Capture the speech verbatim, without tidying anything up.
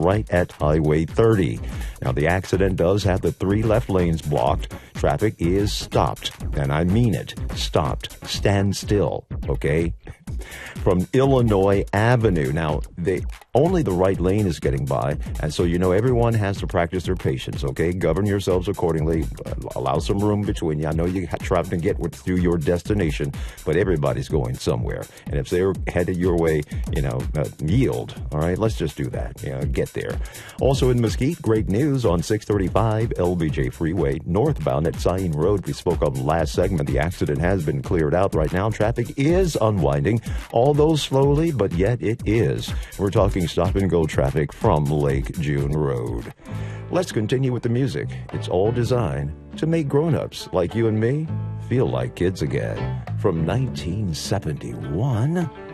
right at Highway thirty. Now, the accident does have the three left lanes blocked. Traffic is stopped, and I mean it. Stopped. Stand still, okay? From Illinois Avenue. Now, they only the right lane is getting by, and so you know everyone has to practice their patience, okay? Govern yourselves accordingly. Allow some room between you. I know you have trying to get to your destination, but everybody's going somewhere. And if they're headed your way, you know, uh, yield, all right? Let's just do that, you know, get there. Also in Mesquite, great news on six thirty-five L B J Freeway, northbound at Sain Road. We spoke of last segment. The accident has been cleared out right now. Traffic is unwinding, although slowly, but yet it is. We're talking stop-and-go traffic from Lake June Road. Let's continue with the music. It's all designed to make grown-ups like you and me feel like kids again. From nineteen seventy-one...